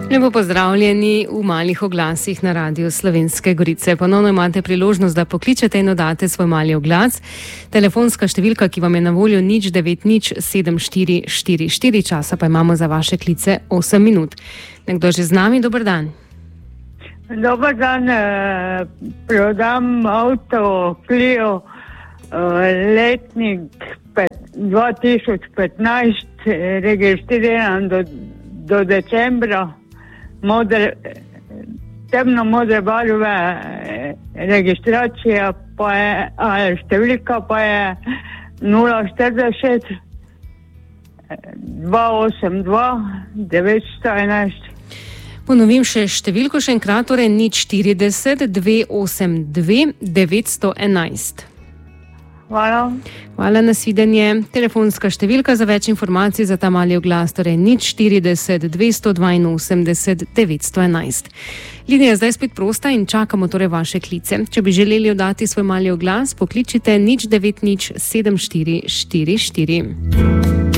Lepo pozdravljeni v malih oglasih na Radiu Slovenske Gorice. Ponovno imate priložnost, da pokličete in oddate svoj mali oglas. Telefonska številka, ki vam je na voljo, 0907444, časa pa imamo za vaše klice 8 minut. Nekdo že z nami, dober dan. Dobar dan, prodam avto Clio, letnik 2015, registriran do decembra, temno modre barve, registracija pa je, številka pa je 040 282 911. Ponovim še številko še enkrat, torej 040 282 911. Hvala. Hvala, nasvidenje. Telefonska številka za več informacij za ta mali oglas, torej 040 282 911. Linija je zdaj spet prosta in čakamo torej vaše klice. Če bi želeli oddati svoj mali oglas, pokličite 090 7444.